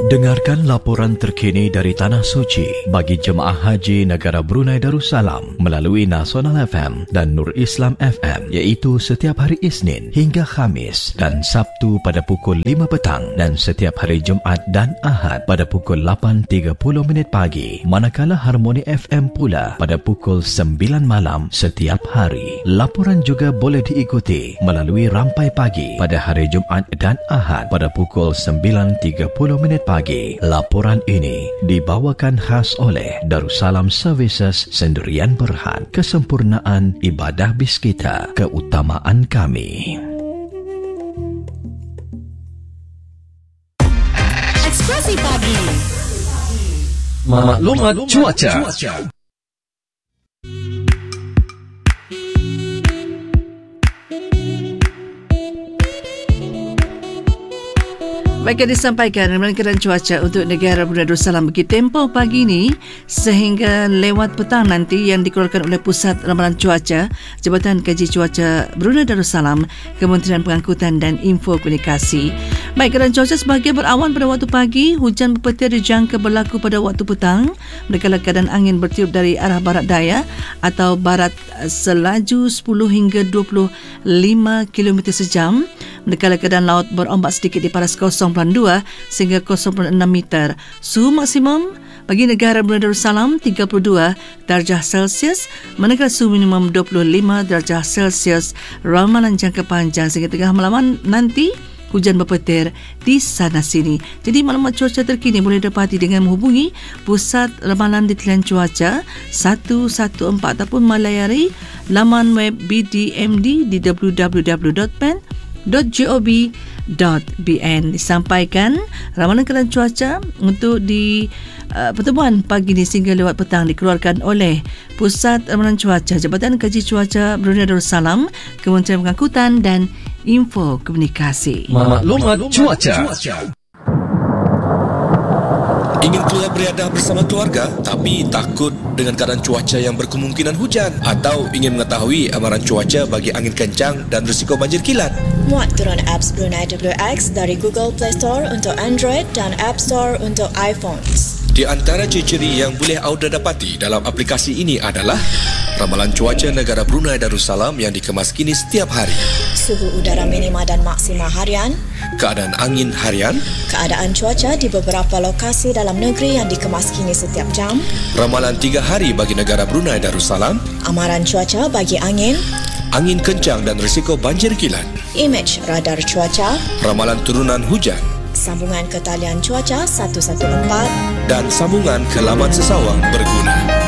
Dengarkan laporan terkini dari Tanah Suci bagi jemaah haji negara Brunei Darussalam melalui Nasional FM dan Nur Islam FM, iaitu setiap hari Isnin hingga Khamis dan Sabtu pada pukul 5 petang dan setiap hari Jumaat dan Ahad pada pukul 8.30 pagi, manakala Harmoni FM pula pada pukul 9 malam setiap hari. Laporan juga boleh diikuti melalui Rampai Pagi pada hari Jumaat dan Ahad pada pukul 9.30 pagi. Laporan ini dibawakan khas oleh Darussalam Services Sendirian Berhad. Kesempurnaan ibadah bis kita, keutamaan kami. Ekspresi Pagi. Maklumat cuaca. Baik, disampaikan ramalan keadaan cuaca untuk negara Brunei Darussalam bagi tempoh pagi ini sehingga lewat petang nanti yang dikeluarkan oleh Pusat Ramalan Cuaca, Jabatan Kaji Cuaca Brunei Darussalam, Kementerian Pengangkutan dan Info Komunikasi. Baik, keadaan cuaca sebagai berawan pada waktu pagi, hujan berpetir dijangka berlaku pada waktu petang, manakala keadaan angin bertiup dari arah barat daya atau barat selaju 10 hingga 25 km sejam, manakala keadaan laut berombak sedikit di paras 0.2 sehingga 0.6 meter. Suhu maksimum bagi negara Brunei Darussalam 32 darjah Celsius, manakala suhu minimum 25 darjah Celsius. Ramalan jangka panjang sehingga tengah malam nanti hujan berpetir di sana sini. Jadi maklumat cuaca terkini boleh dapati dengan menghubungi Pusat Ramalan Ditlian Cuaca 114 ataupun melayari laman web BDMD di www.pen.gov.bn. Disampaikan ramalan keadaan cuaca untuk di pertemuan pagi ini sehingga lewat petang dikeluarkan oleh Pusat Ramalan Cuaca, Jabatan Kaji Cuaca Brunei Darussalam, Kementerian Pengangkutan dan Info Komunikasi. Maklumat cuaca. Ingin keluar beriadah bersama keluarga tapi takut dengan keadaan cuaca yang berkemungkinan hujan, atau ingin mengetahui amaran cuaca bagi angin kencang dan risiko banjir kilat? Muat turun apps Brunei WX dari Google Play Store untuk Android dan App Store untuk iPhones. Di antara ciri-ciri yang boleh anda dapati dalam aplikasi ini adalah ramalan cuaca negara Brunei Darussalam yang dikemas kini setiap hari, Suhu udara minima dan maksima harian, keadaan angin harian, keadaan cuaca di beberapa lokasi dalam negeri yang dikemas kini setiap jam, ramalan 3 hari bagi negara Brunei Darussalam, amaran cuaca bagi angin kencang dan risiko banjir kilat, imej radar cuaca, ramalan turunan hujan, sambungan ke talian cuaca 114 dan sambungan ke laman sesawang berguna.